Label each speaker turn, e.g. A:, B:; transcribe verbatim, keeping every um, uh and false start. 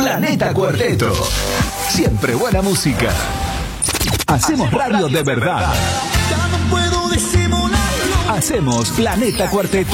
A: Planeta Cuarteto. Siempre buena música. Hacemos radio de verdad. Hacemos Planeta Cuarteto.